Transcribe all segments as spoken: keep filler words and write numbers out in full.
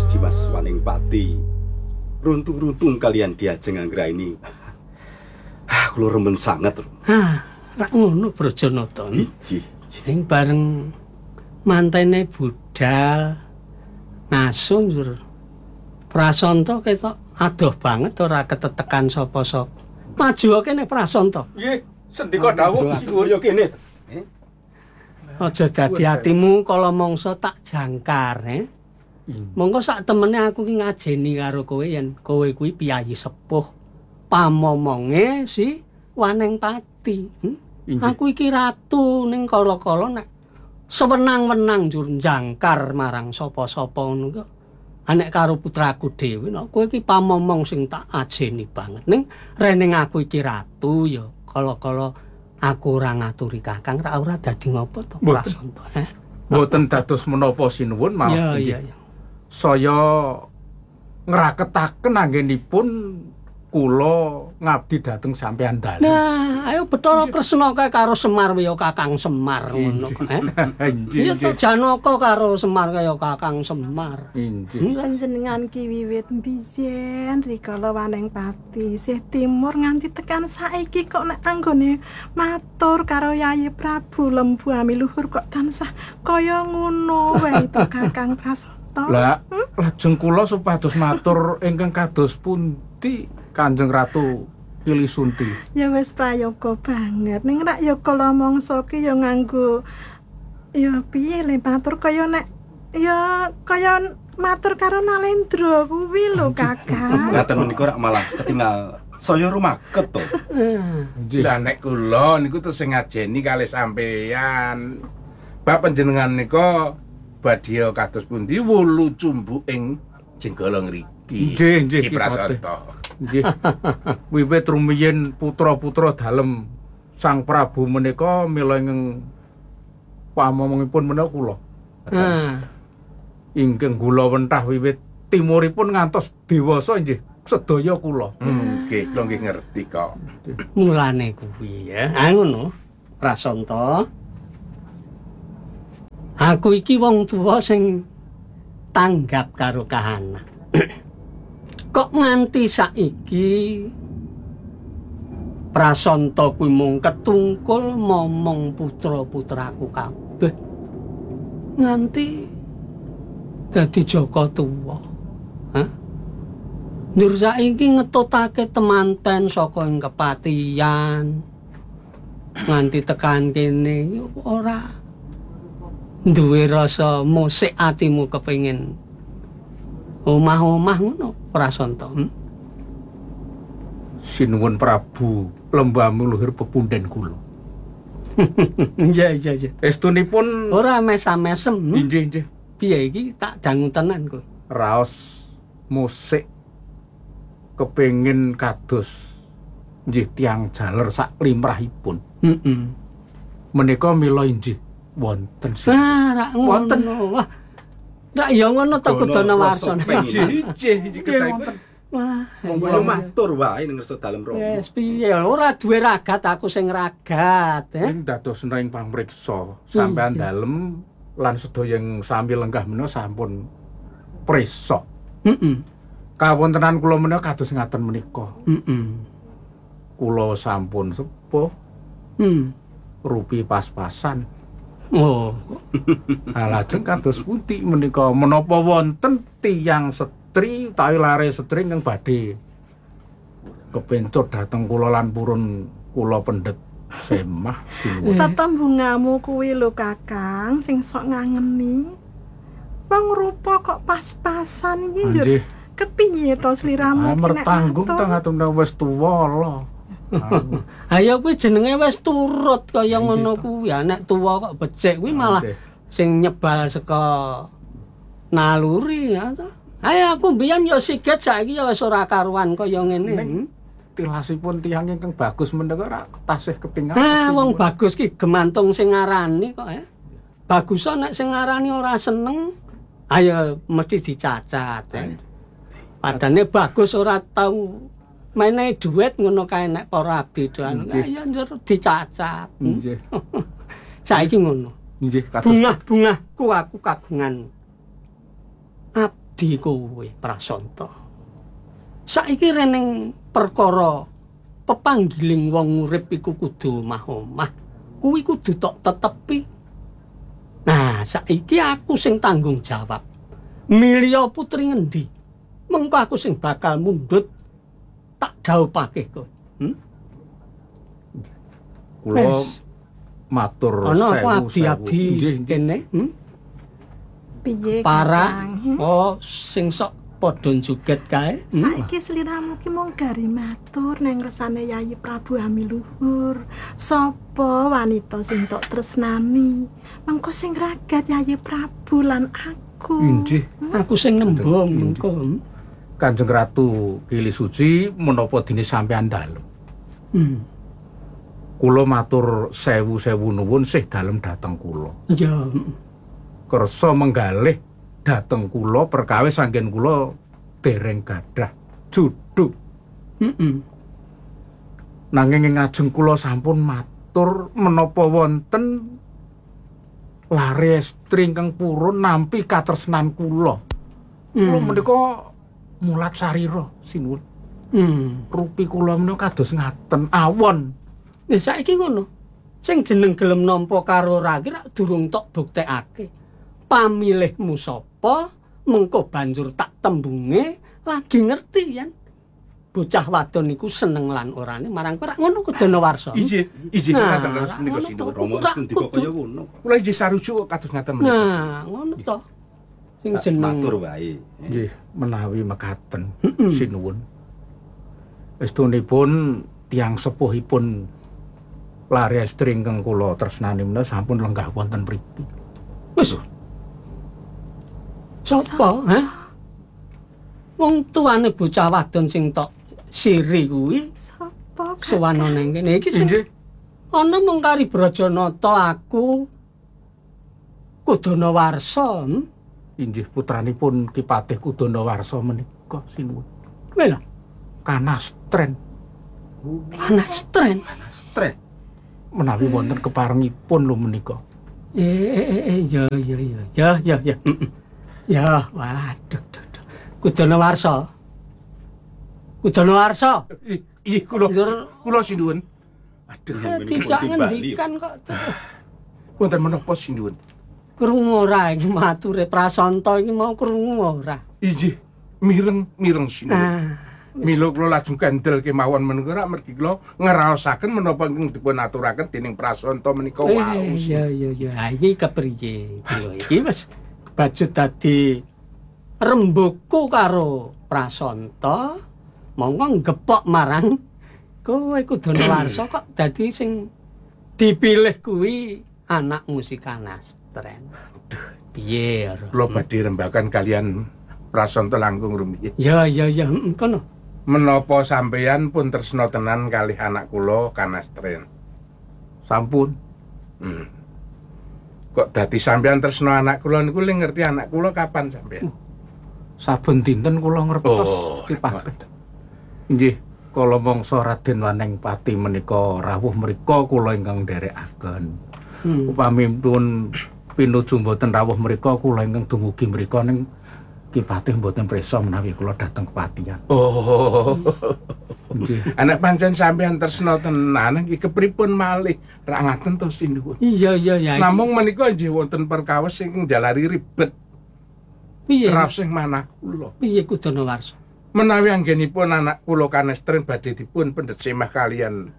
Dimas Waningpati. Runtung-runtung kalian diajeng anggra ini. Ah, kula remen sanget. Ah, rak ngono Brojonata. Iji. Sing bareng mantene budal ngaso njur. Prasanta ketok adoh banget ora ketetekan sapa-sapa. Maju kene Prasanta. Nggih, sendika dawuh Kaya kene. Aja dadi atimu kala mangsa tak jangkar, eh. Monggo sak temene aku ki ngajeni karo kowe yen kowe kuwi piyayi sepuh pamomonge si Waningpati. Hmm? Aku iki ratu ning kala-kala nek sewenang-wenang njur jangkar marang sapa-sapa ngono kok. Anek karo putraku dhewe nek kowe iki pamomong sing tak ajeni banget. Ning rening aku iki ratu ya kala-kala aku ora ngaturi Kakang ra ora dadi ngopo to Prasanta. Eh. Mboten dados menapa sinuwun maaf Iya nggih. iya iya. Saya ngraketaken anggenipun kula ngabdi dhateng sampeyan dalu. Nah, ayo Bathara Kresna kae karo Semar kaya Kakang Semar ngono kok, eh. Iya to Janaka karo Semar kaya Kakang Semar. Inggih. Panjenengan ki wiwit mbiyen rikala Waningpati sih timur nganti tekan saiki kok nek anggone matur karo Yayi Prabu Lembu Ami Luhur kok tansah kaya ngono wae to Kakang Prasanta. Lah, lajeng kula supados matur ingkang kados pundi Kanjeng Ratu Ilisunti. Ya wis prayoga banget. Ning rak ya kala mangsa ki ya nganggo ya piye le matur kaya nek ya kaya matur karo Nalendra kuwi lho Kakang. Ngaten menika rak malah ketinggal saya rumaket to. Lah nek kula niku terus sing ngajeni kalih sampeyan. Bab panjenengan nika badhe kados pundi wulu cumbu ing jenggala ngriki. Nggih, nggih, Ki Ki Prasanta. Nggih. Wiwit rumiyin putra-putra dalem Sang Prabu menika mila ing pamomongipun menika kula. Nah, Ingkang kula wentah wiwit timuripun ngantos dewasa nggih sedaya kula. Hmm, nggih, kula nggih ngerti kok. mulane kuwi ya. Ah ngono. Prasanta. Aku iki wong tuwa sing tanggap karo kahanan. Kok nganti saiki Prasanta kuwi mung ketungkul momong putra-putraku kabeh. Nganti dadi Jaka Tuwa. Hah? Ndur saiki ngetutake temanten saka ing kepatihan. Nganti tekan kene ora duwe rasa musik atimu kepengin omah-omah ngono Prasanta. Hmm? Sinuwun Prabu Lembah Luhur pepunden kula. Iya iya iya. Estunipun Ora mesam-mesem. Hmm? inggih inggih Piye iki tak dangu tenan kowe. raos musik kepengin kados nggih tiyang jaler sak limrahipun. Heeh. Menika mila inggih wonten sih. Ah, rak ngono. Wonten. Wah. Rak ya ngono to Kudana Warsana. Inggih inggih ketahipun. Wah. Kula matur wae ning ngersa dalem romo. Wes piye ora duwe ragat aku sing ragat, eh. Ing dados ing pamriksa sampean dalem lan sedaya ing sami lenggah menika sampun prisa. Heeh. Kawontenan kula menika kados ngaten menika. Heeh. Kula sampun sepuh, Hmm. rupi pas-pasan. Oh. Nah, lajeng kados pundi menika menapa wonten tiyang setri utawi lare setri ingkang badhe kepencut dhateng kula lan purun kula pendhet semah sinuwun. Tetembungamu kuwi lho Kakang sing sok ngangeni. Wong rupa kok pas-pasan iki njur. Nggih. Kepiye to sliramu Ah, ki nek mertanggung matur? teng-teng wis tuwa lho. Ayo kuwi jenenge wis turut kaya Nggih, ngono to. kuwi. Nek tuwa kok becik kuwi malah Nggih. sing nyebal saka naluri ya to. Ayo aku mbiyen ya siget saiki ya wis ora karuan kaya ngene. Ning tilasipun tiyang ingkang bagus menika ora tasih ketingal. Ah, wong bagus ki gemantung sing ngarani kok ya. Bagus nek sing ngarani ora seneng, ayo mesti dicacat. Ya. Padane bagus ora tau menehi dhuwit ngono kae nek para abdi doan. Ayo njur dicacat. Hmm? Nggih. Saiki ngono. Nggih, kados Bungah-bungahku aku kagungan wedi kowe Prasanta. Saiki reneng perkara pepanggiling wong urip iku kudu omah-omah. Kuwi kudu tok tetepi. Nah, saiki aku sing tanggung jawab. Milya putri ngendi? Mengko aku sing bakal mundhut tak dhawuhake kowe. Hmm? Kula Wes. matur Ana sewu aku abdi-abdi sewu. Nggih, nggih. kene, hmm? Piye Para Kakang? oh sing sok padha joget kae. Hmm? Saiki sliramu ki mung gari matur nang resane Yayi Prabu Hamiluhur. Sapa wanita sing tok tresnani? Mengko sing ragat Yayi Prabu lan aku. Inggih, Aku sing nembung Inggih. mengko. hmm? Kanjeng Ratu Kili Suci menapa dene sampeyan dalem. Hmm. Kula matur sewu-sewu nuwun sih dalem dhateng kula. Ya, hmm. Kersa menggalih dhateng kula perkawis anggen kula dereng gadah juduk. Heeh. Nanging ing ajeng kula sampun matur menapa wonten lare estri ingkang purun nampi katresnan kula. Kula menika mulat sarira sinuwun. Hmm. Rupi kula menika kados ngaten awon. Nek saiki ngono. Sing jeneng gelem nampa karo ragi rak durung tok buktekake. Pamilihmu sapa? Mengko banjur tak tembunge lagi ngerti yen bocah wadon niku seneng lan orane marang kowe rak ngono Kudana Warsa. Ijih, ijih Nah, ngaten terus menika ngono sinuwun. to. Romo wis ngendika kaya ngono. Kula ijih sarujuk kados ngaten menika. Nah, ngono to. Sing Tak jeneng matur wae. Nggih, menawi mekaten Mm-mm. sinuwun. Estunipun tiyang sepuhipun lare estri ingkang kula tresnani menika sampun lenggah wonten mriki. Wis. Sapa, ha? Wong tuane bocah wadon sing tok siri kuwi Sapa? sowan nang kene iki sing Inggih, ana mung kari Brajanata aku Kudana Warsa. Hmm? inggih putranipun Ki Patih Kudana Warsa menika sinuwun. Kowe lho, Kanastren Kanastren. Stres. menawi wonten keparengipun lho menika. Eh, eh, eh, eh, ya, ya, ya, ya, ya, ya, mm-mm. Ya, waduh, duh, duh. Kudana Warsa. Kudana Warsa. Ih, ijih kula Njur kula sinuwun. Aduh, tidak ngendikan kok. Wonten menapa sinuwun? Krungu ora iki mature Prasanta iki mau krungu ora. Ijih mireng-mireng sinuwun. Ah, Mila kula lajeng kandel kemawon menika rak mergi kula ngraosaken menapa ingkang dipun aturaken dening Prasanta menika eh, wau. ya, ya, ya. Ah, iki kepriye? Lho iki wis bajut dadi rembuku karo Prasanta. Monggo gepok marang kowe Kudana Warsa kok dadi sing dipilih kuwi anakmu si Kanastren. Piye? Ro? Kula badhe rembakan kalian Prasanta langkung rumiyin. Ya, ya, ya, mm, kono. Menapa sampeyan pun tresna tenan kalih anak kula Kanastren? Sampun. Hmm. Kok dadi sampeyan tresna anak kula niku ling ngerti anak kula kapan sampeyan? Saben dinten kula ngertos Oh, Ki Patih. Nggih, kala mangsa Raden Wanengpati menika rawuh mriku kula ingkang nderekaken. Hmm. Upami pun pinuju mboten rawuh mriku kula ingkang dumugi mriku ning Ki Patih mboten prisa menawi kula dhateng kepatihan. Oh. Nggih. Anak pancen sampeyan tresna tenan iki kepripun malih? Rak ngaten to sinuwun. Iya, iya, ya. iki. Namung menika nggih wonten perkawis sing njalari ribet. Piye? Raos sing manah kula. Piye Kudana Warsa? Menawi anggenipun anak kula Kanastren badhe dipun pendet semah kalian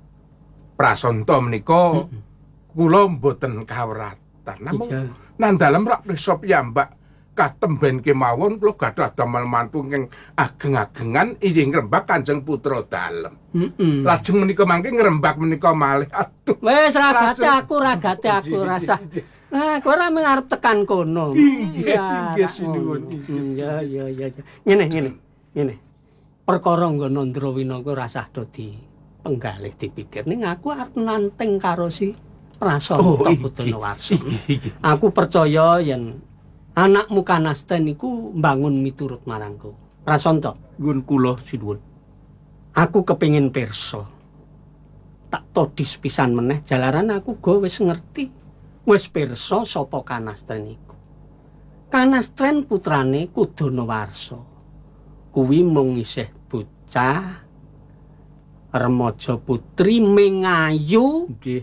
Prasanta menika kula mboten kawratan. Namung Iya. nandalem rak prisa piyambak katemben kemawon kula gadah damel mantu ingkang ageng-agengan inggih ngrembak Kanjeng Putra Dalem. Heeh. Lajeng menika mangke ngrembak menika malih. Aduh. Wes ragate Lajeng- aku, ragate aku Iji, rasa. iji, iji. Ah, kowe ora mengarep tekan kono. Inggih, Iya, inggih, rak sinuwun, ngono. inggih. Hmm, Ya, ya, ya. ya. Ngene, ngene. Ngene. Perkara nggono Ndrawina kuwi rasah dadi penggalih dipikir ning aku arep nanteng karo si Prasanta Oh, iki, Kudana Warsa. iki, iki. Aku percaya yen anakmu Kanastren iku mbangun miturut marangku. Prasanta, Gun kula sinuwun. aku kepingin pirsa. Tak todis pisan meneh jalaran aku go wis ngerti. Wis pirsa sapa Kanastren iku. Kanastren putrane Kudonawarsa kuwi mung isih bocah remaja putri mengayu Nggih.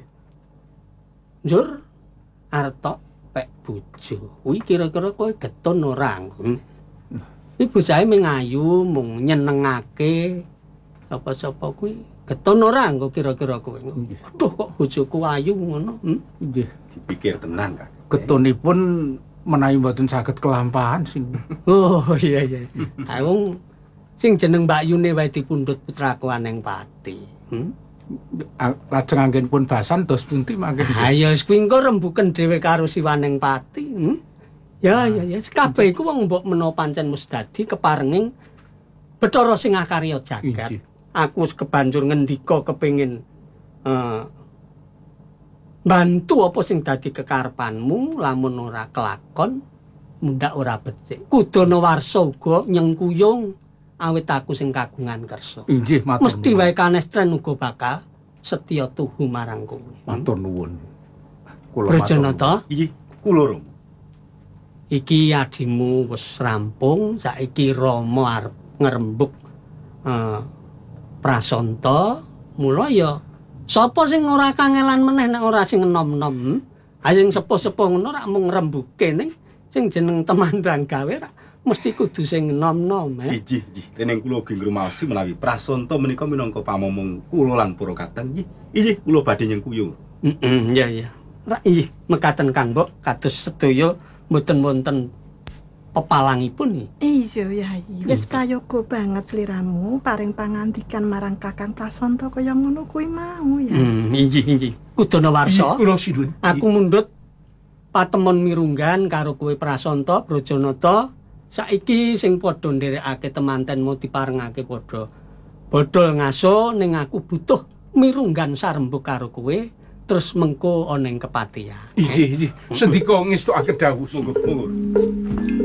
njur arep pek bojo. Kuwi kira-kira kowe getun ora? Hmm? Iki bocahe mengayu mung nyenengake sapa-sapa kuwi getun ora engko kira-kira kowe. Aduh kok bojoku ayu ngono. Hmm? Nggih. Dipikir tenang, Kak. Getunipun menawi mboten saged kelampahan sing. Oh iya iya. Ha wong sing jeneng Mbak Yune wae dipundhut putraku Aneng Pati. Hmm? Lajeng anggenipun basan dos pundi mangke. Ha ya wis kuwi engko rembuken dhewe karo si Waneng Pati. Hmm? Ya ya ya kabeh iku wong mbok menawa pancen wis dadi keparenging Bathara sing akarya jagat. Inggih. Aku wis kebanjur ngendika kepengin eh bantu apa sing dadi kekarepanmu lamun ora kelakon mundak ora becik. Kudonawarsa uga nyengkuyung awit aku sing kagungan kersa. Inggih matur. Mesti wae kanestren uga bakal setya tuhu marang kowe. Matur nuwun. Kula Brajanata, Iki kula Rama. iki adimu wis rampung, saiki Rama arep ngrembug eh prasanta, mula ya sapa sing ora kangelan meneh nek ora sing enom-enom. Ha sing sepuh-sepuh ngono rak mung ngrembuke ning sing jeneng temandang gawe rak mesti kudu sing enom-enom eh. Iji, iji. Rening kula ugi ngrumaosi menawi prasanta menika minangka pamomong kula lan para kadang. Iji, iji kula badhe nyengkuyung. Heeh, iya iya. Rak inggih mekaten Kang Mbok kados sedaya mboten wonten pepalangipun. Iya Yayi, wis prayoga banget sliramu paring pangandikan marang Kakang Prasanta kaya ngono kuwi mau ya. Hmm, inggih inggih. Kudonawarsa. Kula sidun. Aku mundhut patemon mirunggan karo kowe Prasanta Brajanata. Saiki sing padha nderekake temantenmu diparengake padha bodol ngaso ning aku butuh mirunggan sarembuk karo kowe terus mengko ana ing kepatihan. Inggih, inggih. Sendika ngestukake dawuh. Monggo, monggo.